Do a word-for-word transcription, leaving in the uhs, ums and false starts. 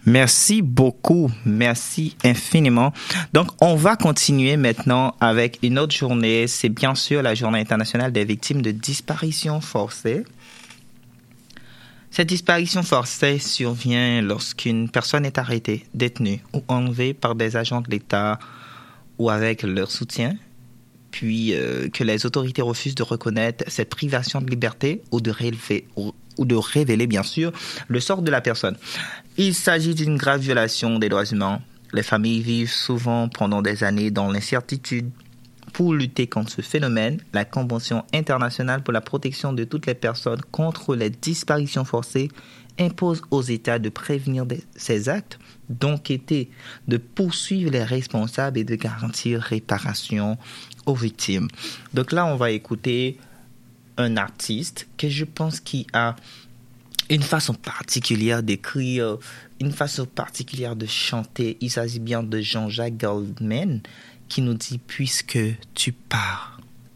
Merci beaucoup, merci infiniment. Donc, on va continuer maintenant avec une autre journée. C'est bien sûr la Journée internationale des victimes de disparition forcée. Cette disparition forcée survient lorsqu'une personne est arrêtée, détenue ou enlevée par des agents de l'État ou avec leur soutien, puis euh, que les autorités refusent de reconnaître cette privation de liberté ou de révéler, ou, ou de révéler, bien sûr, le sort de la personne. Il s'agit d'une grave violation des droits humains. Les familles vivent souvent pendant des années dans l'incertitude. Pour lutter contre ce phénomène, la Convention internationale pour la protection de toutes les personnes contre les disparitions forcées impose aux États de prévenir des, ces actes, d'enquêter, de poursuivre les responsables et de garantir réparation aux victimes. Donc là, on va écouter un artiste que je pense qui a une façon particulière d'écrire, une façon particulière de chanter. Il s'agit bien de Jean-Jacques Goldman qui nous dit « Puisque tu pars ».